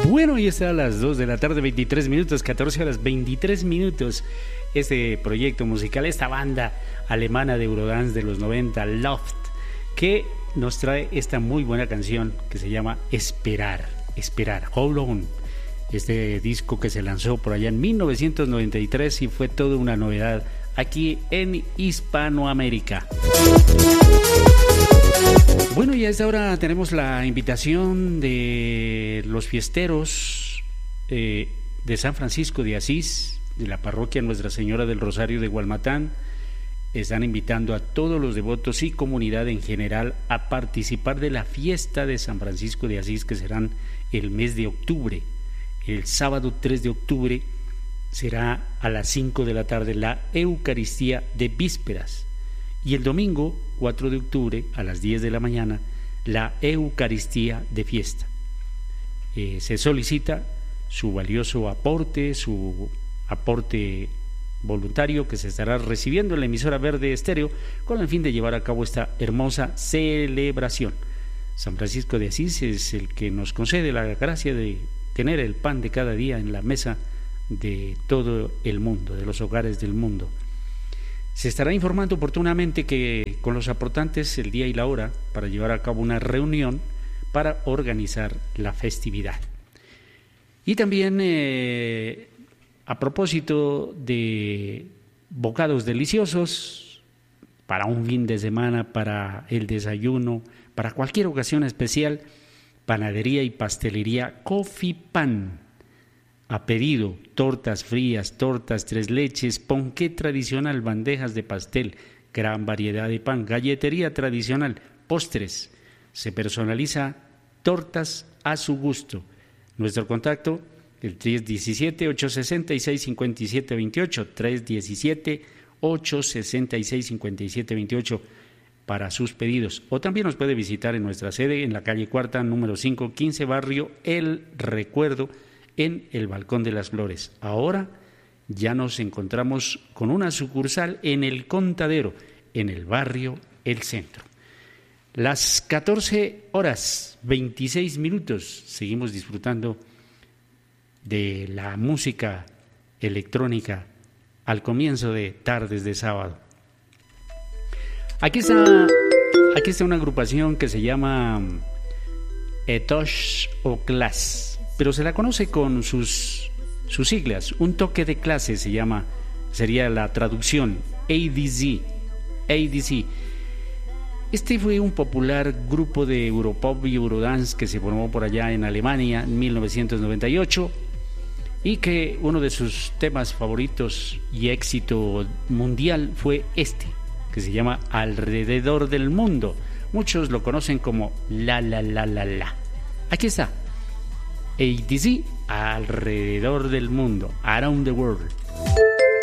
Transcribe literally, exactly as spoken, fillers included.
Bueno, y está a las dos de la tarde, veintitrés minutos, catorce horas, veintitrés minutos. Este proyecto musical, esta banda alemana de Eurodance de los noventa, Loft, que nos trae esta muy buena canción que se llama Esperar, Esperar, Hold On. Este disco que se lanzó por allá en mil novecientos noventa y tres y fue toda una novedad aquí en Hispanoamérica. Bueno, y a esta hora tenemos la invitación de los fiesteros eh, de San Francisco de Asís, de la parroquia Nuestra Señora del Rosario de Gualmatán. Están invitando a todos los devotos y comunidad en general a participar de la fiesta de San Francisco de Asís, que serán el mes de octubre. El sábado tres de octubre será a las cinco de la tarde la Eucaristía de Vísperas, y el domingo cuatro de octubre a las diez de la mañana la Eucaristía de Fiesta. Eh, se solicita su valioso aporte, su aporte voluntario, que se estará recibiendo en la emisora Verde Estéreo con el fin de llevar a cabo esta hermosa celebración. San Francisco de Asís es el que nos concede la gracia de tener el pan de cada día en la mesa de todo el mundo, de los hogares del mundo. Se estará informando oportunamente que con los aportantes el día y la hora para llevar a cabo una reunión para organizar la festividad. Y también eh, a propósito de bocados deliciosos para un fin de semana, para el desayuno, para cualquier ocasión especial, Panadería y Pastelería Coffee Pan. A pedido, tortas frías, tortas tres leches, ponqué tradicional, bandejas de pastel, gran variedad de pan, galletería tradicional, postres. Se personaliza tortas a su gusto. Nuestro contacto, el tres uno siete, ocho seis seis, cinco siete dos ocho, tres uno siete, ocho seis seis, cinco siete dos ocho para sus pedidos. O también nos puede visitar en nuestra sede en la calle Cuarta, número cinco quince, barrio El Recuerdo, en el Balcón de las Flores. Ahora ya nos encontramos con una sucursal en El Contadero, en el barrio El Centro. Las catorce horas, veintiséis minutos, seguimos disfrutando de la música electrónica al comienzo de tardes de sábado. Aquí está, aquí está una agrupación que se llama Etosh o Class, pero se la conoce con sus, sus siglas. Un toque de clase se llama, sería la traducción, A D Z. A D Z. Este fue un popular grupo de Europop y Eurodance que se formó por allá en Alemania en mil novecientos noventa y ocho, y que uno de sus temas favoritos y éxito mundial fue este, que se llama Alrededor del Mundo. Muchos lo conocen como La La La La La. Aquí está A D Z, Alrededor del Mundo, Around the World.